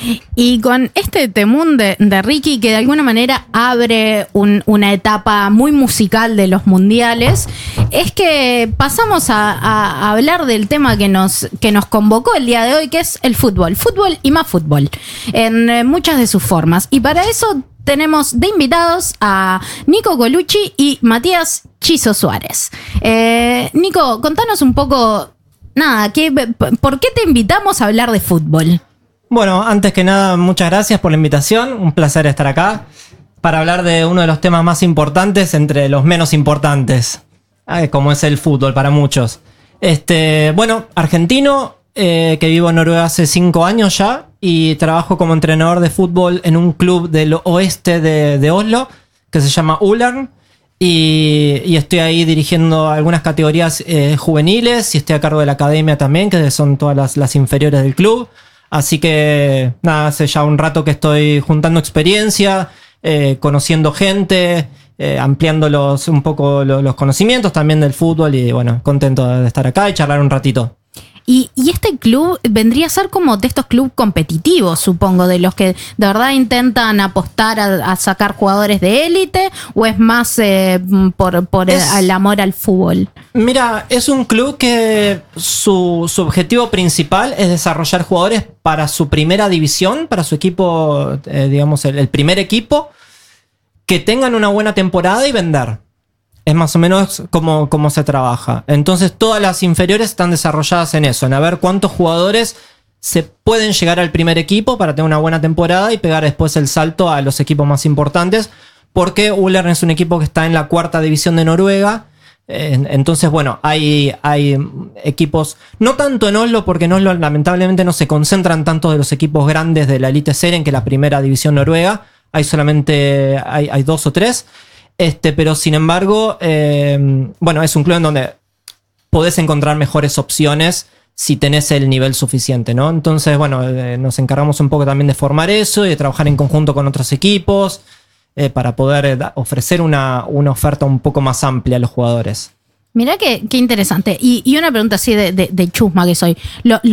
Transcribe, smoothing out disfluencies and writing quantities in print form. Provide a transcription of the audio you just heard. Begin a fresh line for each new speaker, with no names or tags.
Y con este temún de Ricky, que de alguna manera abre una etapa muy musical de los mundiales, es que pasamos a hablar del tema que nos convocó el día de hoy, que es el fútbol. Fútbol y más fútbol, en muchas de sus formas. Y para eso tenemos de invitados a Nico Colucci y Matías Chizo Suárez. Nico, contanos un poco, ¿por qué te invitamos a hablar de fútbol?
Bueno, antes que nada, muchas gracias por la invitación. Un placer estar acá para hablar de uno de los temas más importantes entre los menos importantes, como es el fútbol para muchos. Bueno, argentino, que vivo en Noruega hace 5 años ya y trabajo como entrenador de fútbol en un club del oeste de Oslo que se llama Ullern. Y estoy ahí dirigiendo algunas categorías juveniles y estoy a cargo de la academia también, que son todas las inferiores del club. Así que nada, hace ya un rato que estoy juntando experiencia, conociendo gente, ampliando un poco los conocimientos también del fútbol y bueno, contento de estar acá y charlar un ratito.
Y este club vendría a ser como de estos clubes competitivos, supongo, de los que de verdad intentan apostar a sacar jugadores de élite, o es más por el amor al fútbol.
Mira, es un club que su objetivo principal es desarrollar jugadores para su primera división, para su equipo, digamos, el primer equipo, que tengan una buena temporada y vender. Es más o menos como se trabaja. Entonces todas las inferiores están desarrolladas en eso, en a ver cuántos jugadores se pueden llegar al primer equipo para tener una buena temporada y pegar después el salto a los equipos más importantes, porque Ullern es un equipo que está en la 4ª división de Noruega. Entonces, bueno, hay equipos, no tanto en Oslo, porque en Oslo lamentablemente no se concentran tanto de los equipos grandes de la Eliteserien, que es la primera división noruega. Hay solamente hay 2 o 3. Pero sin embargo, bueno, es un club en donde podés encontrar mejores opciones si tenés el nivel suficiente, ¿no? Entonces, bueno, nos encargamos un poco también de formar eso y de trabajar en conjunto con otros equipos para poder ofrecer una oferta un poco más amplia a los jugadores.
Mirá qué interesante. Y una pregunta así de chusma que soy.